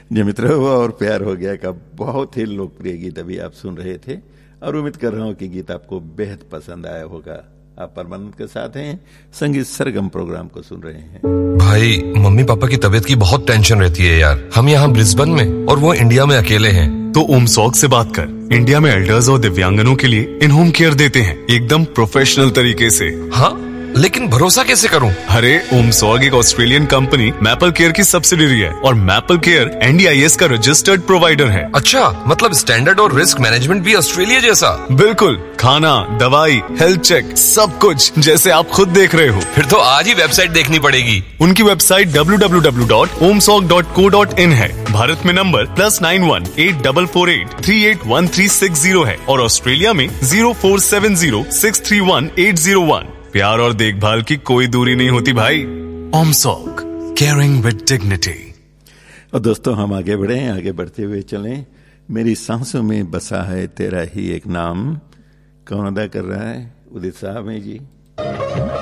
जो मित्र हुआ और प्यार हो गया का बहुत ही लोकप्रिय गीत अभी आप सुन रहे थे और उम्मीद कर रहा हूं कि गीत आपको बेहद पसंद आया होगा। आप परमानंद के साथ हैं, संगीत सरगम प्रोग्राम को सुन रहे हैं। भाई मम्मी पापा की तबीयत की बहुत टेंशन रहती है यार। हम यहाँ ब्रिस्बेन में और वो इंडिया में अकेले हैं। तो ओमसॉग से बात कर। इंडिया में एल्डर्स और दिव्यांगनों के लिए इन होम केयर देते हैं एकदम प्रोफेशनल तरीके से। हाँ, लेकिन भरोसा कैसे करूं? अरे ओमसॉग एक ऑस्ट्रेलियन कंपनी मैपल केयर की सब्सिडियरी है और मैपल केयर NDIS का रजिस्टर्ड प्रोवाइडर है। अच्छा, मतलब स्टैंडर्ड और रिस्क मैनेजमेंट भी ऑस्ट्रेलिया जैसा? बिल्कुल, खाना, दवाई, हेल्थ चेक, सब कुछ जैसे आप खुद देख रहे हो। फिर तो आज ही वेबसाइट देखनी पड़ेगी। उनकी वेबसाइट www.omsog.co.in है। भारत में नंबर +91 8448 381360 है और ऑस्ट्रेलिया में 0470 631 801। प्यार और देखभाल की कोई दूरी नहीं होती भाई। ओमसॉग, केयरिंग विद डिग्निटी। और दोस्तों, हम आगे बढ़े, आगे बढ़ते हुए चलें। मेरी सांसों में बसा है तेरा ही एक नाम। कौन अदा कर रहा है? उदित साहब हैं जी।